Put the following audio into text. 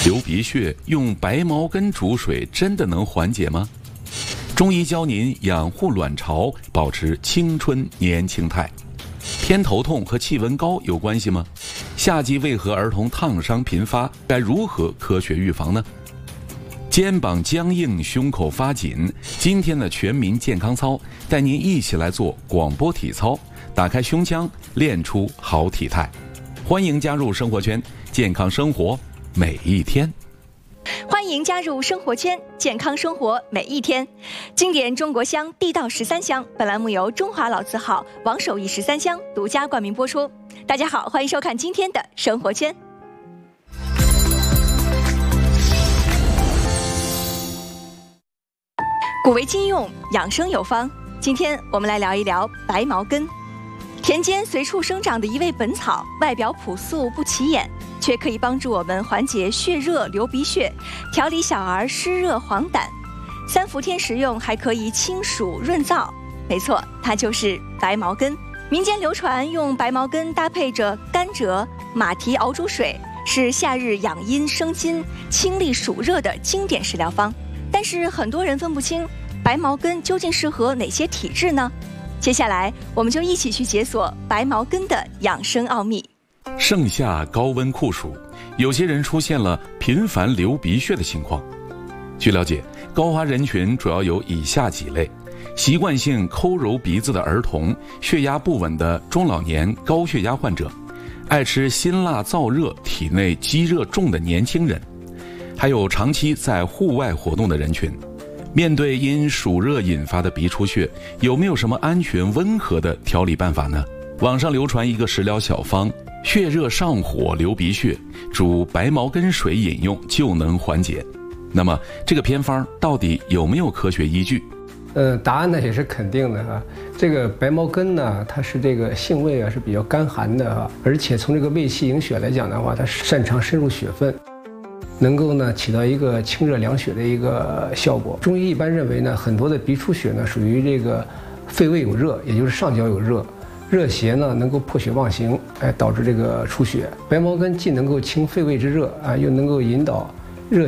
流鼻血用白茅根煮水真的能缓解吗？中医教您养护卵巢，保持青春年轻态。偏头痛和气温高有关系吗？夏季为何儿童烫伤频发？该如何科学预防呢？肩膀僵硬，胸口发紧，今天的全民健康操带您一起来做广播体操，打开胸腔，练出好体态。欢迎加入生活圈，健康生活每一天。 欢迎加入生活圈，健康生活每一天。经典中国香，地道13香。本栏目由中华老字号王守义13香独家冠名播出。大家好，欢迎收看今天的生活圈。古为今用，养生有方。今天我们来聊一聊白茅根。田间随处生长的一味本草，外表朴素不起眼，却可以帮助我们缓解血热、流鼻血，调理小儿湿热黄疸。3伏天食用还可以清暑润燥。没错，它就是白茅根。民间流传用白茅根搭配着甘蔗、马蹄熬煮水，是夏日养阴生津、清利暑热的经典食疗方。但是很多人分不清白茅根究竟适合哪些体质呢？接下来我们就一起去解锁白茅根的养生奥秘。 盛夏高温酷暑，有些人出现了频繁流鼻血的情况。据了解，高发人群主要有以下几类：习惯性抠揉鼻子的儿童，血压不稳的中老年高血压患者，爱吃辛辣燥热、体内积热重的年轻人，还有长期在户外活动的人群。面对因暑热引发的鼻出血，有没有什么安全温和的调理办法呢？网上流传一个食疗小方，血热上火流鼻血，煮白茅根水饮用就能缓解。那么这个偏方到底有没有科学依据？ 答案呢也是肯定的啊。这个白茅根呢，它是这个性味是比较甘寒的啊，而且从这个胃气营血来讲的话，它擅长深入血分，能够呢起到一个清热凉血的一个效果。中医一般认为呢，很多的鼻出血呢属于这个肺胃有热，也就是上焦有热，热邪呢能够破血妄行，导致这个出血。白茅根既能够清肺胃之热啊，又能够引导